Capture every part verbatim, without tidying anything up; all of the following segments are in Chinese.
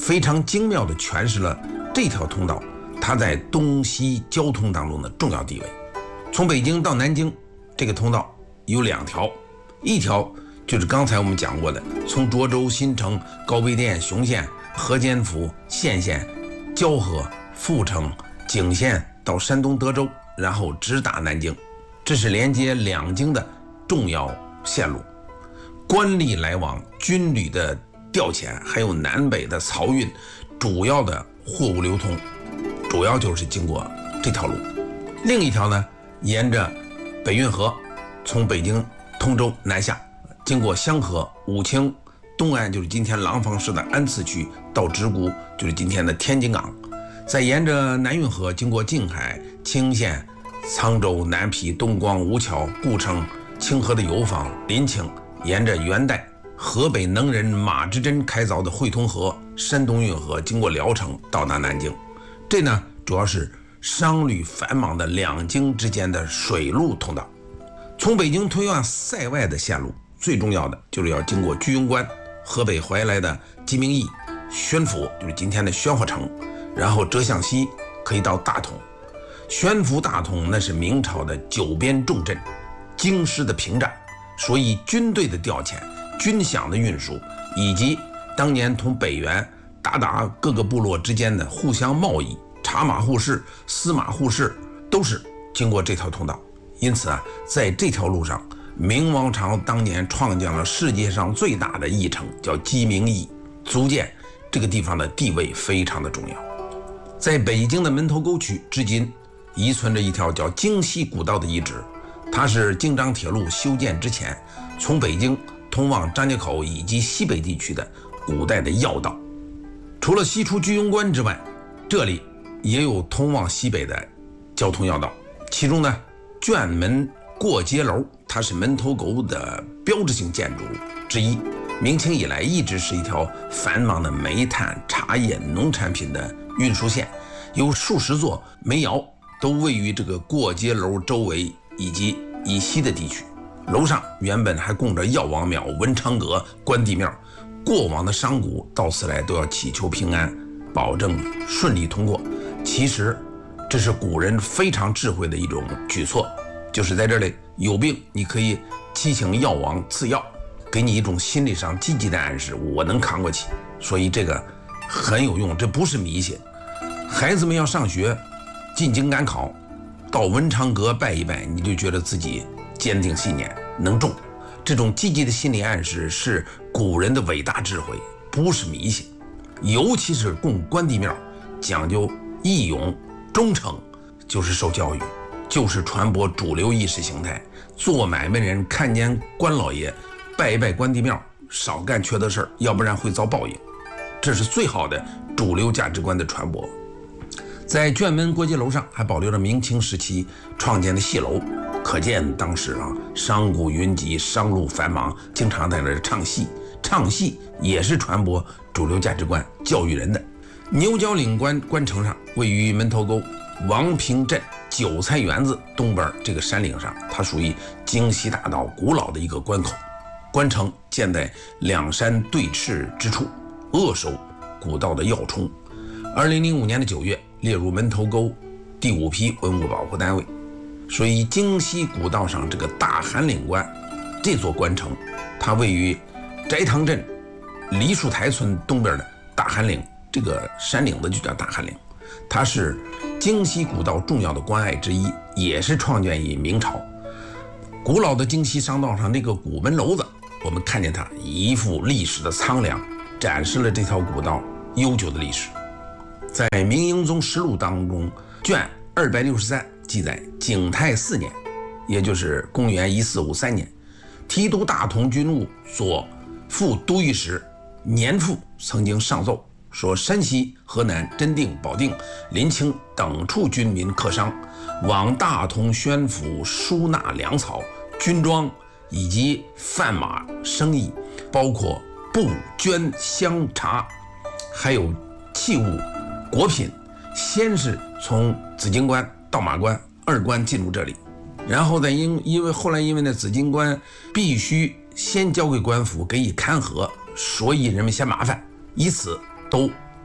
非常精妙地诠释了这条通道它在东西交通当中的重要地位。从北京到南京，这个通道有两条，一条就是刚才我们讲过的，从涿州、新城、高碑店、雄县、河间府、献县、蛟河、阜城、景县到山东德州，然后直达南京，这是连接两京的重要线路。官吏来往、军旅的调遣，还有南北的漕运，主要的货物流通，主要就是经过这条路。另一条呢，沿着北运河，从北京通州南下，经过香河、武清，东岸就是今天廊坊市的安次区，到直沽就是今天的天津港，再沿着南运河经过静海、清县、沧州、南皮、东光、吴桥、故城、清河的油坊、临清，沿着元代河北能人马之珍开凿的汇通河、山东运河，经过聊城到达南京。这呢，主要是商旅繁忙的两京之间的水路通道。从北京推往塞外的线路，最重要的就是要经过居庸关、河北回来的鸡鸣驿、宣府，就是今天的宣化城，然后折向西可以到大同。宣府、大同那是明朝的九边重镇，京师的屏障，所以军队的调遣、军饷的运输，以及当年同北元、鞑靼各个部落之间的互相贸易，茶马互市、司马互市，都是经过这条通道。因此啊，在这条路上，明王朝当年创建了世界上最大的驿城，叫鸡鸣驿，足见这个地方的地位非常的重要。在北京的门头沟区，至今遗存着一条叫京西古道的遗址，它是京张铁路修建之前，从北京通往张家口以及西北地区的古代的要道。除了西出居庸关之外，这里也有通往西北的交通要道，其中呢，卷门过街楼，它是门头沟的标志性建筑之一，明清以来一直是一条繁忙的煤炭、茶叶、农产品的运输线，有数十座煤窑都位于这个过街楼周围以及以西的地区。楼上原本还供着药王庙、文昌阁、关帝庙，过往的商贾到此来都要祈求平安，保证顺利通过。其实这是古人非常智慧的一种举措，就是在这里有病你可以祈请药王赐药，给你一种心理上积极的暗示，我能扛过去，所以这个很有用，这不是迷信。孩子们要上学进京赶考，到文昌阁拜一拜，你就觉得自己坚定信念能中。这种积极的心理暗示是古人的伟大智慧，不是迷信。尤其是供关帝庙，讲究义勇忠诚，就是受教育，就是传播主流意识形态。做买卖人看见关老爷拜一拜关帝庙，少干缺德事儿，要不然会遭报应。这是最好的主流价值观的传播。在卷门过街楼上还保留着明清时期创建的戏楼，可见当时啊，商贾云集，商路繁忙，经常在那儿唱戏。唱戏也是传播主流价值观、教育人的。牛角岭关关城上，位于门头沟王平镇韭菜园子东边这个山岭上，它属于京西大道古老的一个关口。关城建在两山对峙之处，扼守古道的要冲。二零零五年的九月，列入门头沟第五批文物保护单位。所以京西古道上这个大韩岭关，这座关城，它位于翟塘镇梨树台村东边的大韩岭，这个山岭的就叫大韩岭。它是京西古道重要的关隘之一，也是创建于明朝。古老的京西商道上那个古门楼子，我们看见它一副历史的苍凉，展示了这条古道悠久的历史。在《明英宗实录》当中，卷二百六十三记载，景泰四年，也就是公元一四五三年，提督大同军务所副都御史年富曾经上奏说，山西、河南、真定、保定、临清等处军民客商往大同宣府输纳粮草、军装以及贩马生意，包括布、绢、香、茶，还有器物、果品，先是从紫荆关到马关二关进入这里，然后再因因为后来因为那紫荆关必须先交给官府给予勘核，所以人们嫌麻烦，以此都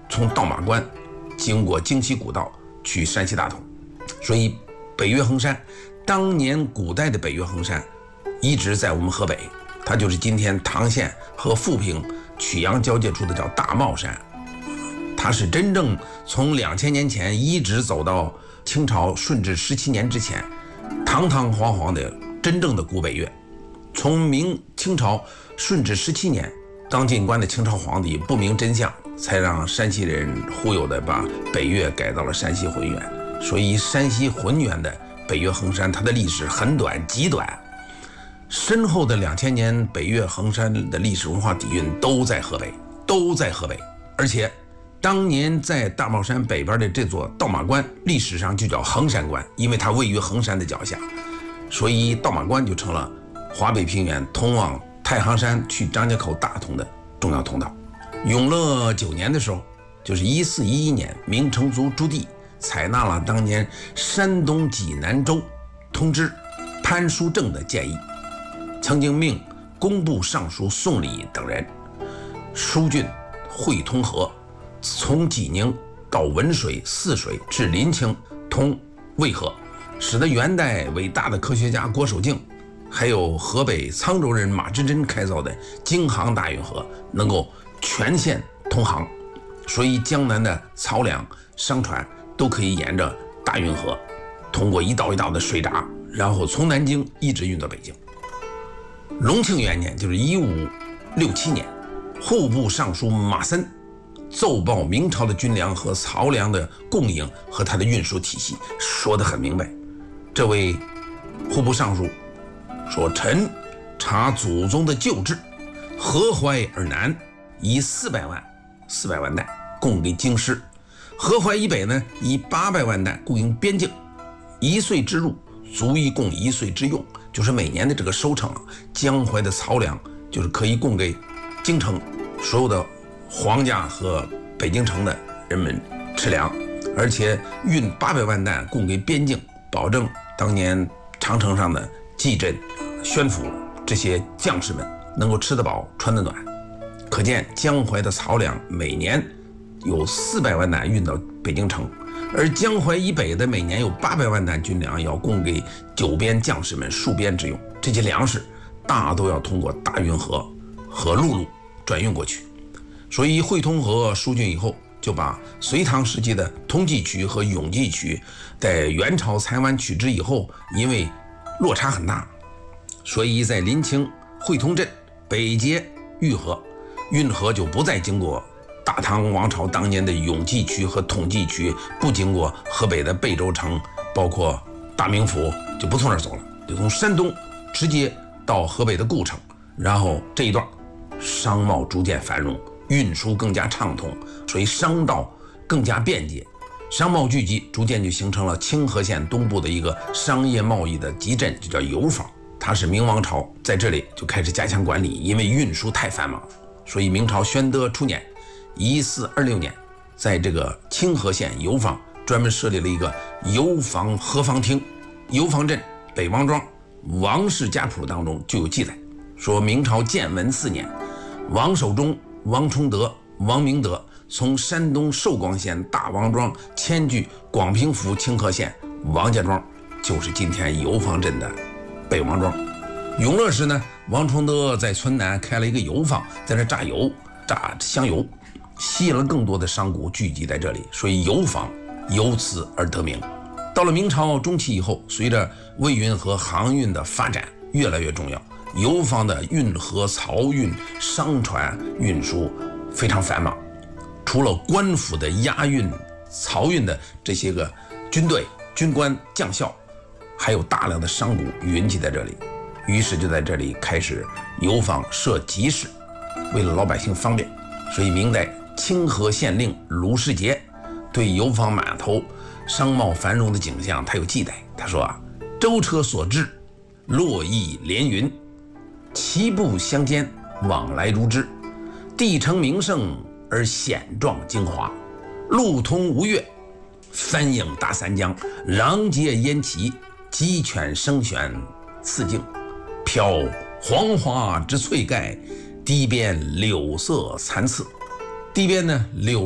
从道马关经过京西古道去山西大同。所以北岳恒山，当年古代的北岳恒山一直在我们河北，它就是今天唐县和富平曲阳交界处的叫大帽山。它是真正从两千年前一直走到清朝顺治十七年之前，堂堂皇皇的真正的古北岳。从明清朝顺治十七年，刚进关的清朝皇帝不明真相，才让山西人忽悠的把北岳改到了山西浑源。所以山西浑源的北岳恒山，它的历史很短，极短。深厚的两千年北岳恒山的历史文化底蕴都在河北，都在河北。而且当年在大帽山北边的这座道马关，历史上就叫恒山关，因为它位于恒山的脚下，所以道马关就成了华北平原通往太行山去张家口大同的重要通道。永乐九年的时候，就是一四一一年，明成祖朱棣采纳了当年山东济南州通知潘书正的建议，曾经命工部尚书宋礼等人疏浚汇通河，从济宁到文水、泗水至临清通渭河，使得元代伟大的科学家郭守敬还有河北沧州人马之真开凿的京杭大运河能够全线通航。所以江南的漕粮、商船都可以沿着大运河通过一道一道的水闸，然后从南京一直运到北京。隆庆元年，就是一五六七年，户部尚书马森奏报明朝的军粮和漕粮的供应和它的运输体系，说得很明白。这位户部尚书说：“臣查祖宗的旧制，河淮而南以四百万四百万担供给京师，河淮以北呢以八百万担供应边境，一岁之入足以供一岁之用。”就是每年的这个收成啊，江淮的漕粮就是可以供给京城所有的皇家和北京城的人们吃粮，而且运八百万担供给边境，保证当年长城上的蓟镇、宣府这些将士们能够吃得饱、穿得暖。可见江淮的漕粮每年有四百万担运到北京城，而江淮以北的每年有八百万担军粮要供给九边将士们戍边之用，这些粮食大都要通过大运河和陆路转运过去。所以汇通河疏浚以后，就把隋唐时期的通济渠和永济渠在元朝裁完取之以后，因为落差很大，所以在临清汇通镇北接御河，运河就不再经过大唐王朝当年的永济渠和统济渠，不经过河北的贝州城，包括大名府，就不从那儿走了，就从山东直接到河北的故城，然后这一段商贸逐渐繁荣，运输更加畅通，所以商道更加便捷，商贸聚集，逐渐就形成了清河县东部的一个商业贸易的集镇，就叫油坊。它是明王朝在这里就开始加强管理，因为运输太繁忙，所以明朝宣德初年一四二六年，在这个清河县油坊专门设立了一个油坊河坊厅。油坊镇北王庄王氏家谱当中就有记载，说明朝建文四年，王守忠、王崇德、王明德从山东寿光县大王庄迁居广平府清河县王家庄，就是今天油坊镇的北王庄。永乐时呢，王崇德在村南开了一个油坊，在这榨油、榨香油，吸引了更多的商贾聚集在这里，所以油坊由此而得名。到了明朝中期以后，随着卫运和航运的发展越来越重要，油坊的运河、漕运、商船运输非常繁忙。除了官府的押运、漕运的这些个军队、军官、将校，还有大量的商贾云集在这里，于是就在这里开始油坊设集市，为了老百姓方便。所以明代清河县令鲁世杰对油坊码头商贸繁荣的景象他有记载，他说啊，舟车所至，络绎连云，齐步相间，往来如织，地城名胜而险状精华，路通吴越，翻映大三江，狼藉烟旗，鸡犬声旋四境，飘黄花之翠盖，堤边柳色残次。堤边呢，柳